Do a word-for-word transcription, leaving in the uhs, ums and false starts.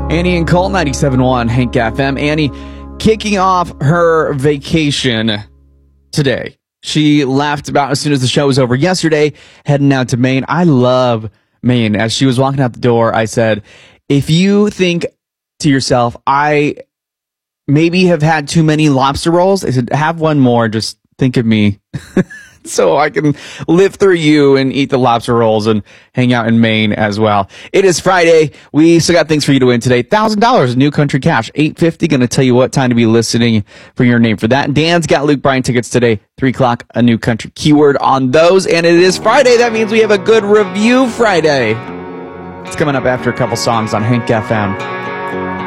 Annie and Cole, ninety-seven point one Hank F M. Annie kicking off her vacation today. She left about as soon as the show was over yesterday, heading out to Maine. I love Maine. As she was walking out the door, I said, if you think to yourself, I maybe have had too many lobster rolls, I said, have one more. Just think of me. So I can live through you and eat the lobster rolls and hang out in Maine as well. It is Friday. We still got things for you to win today. one thousand dollars New Country Cash. eight fifty. Going to tell you what time to be listening for your name for that. Dan's got Luke Bryan tickets today. three o'clock, a New Country keyword on those. And it is Friday. That means we have a good review Friday. It's coming up after a couple songs on Hank F M.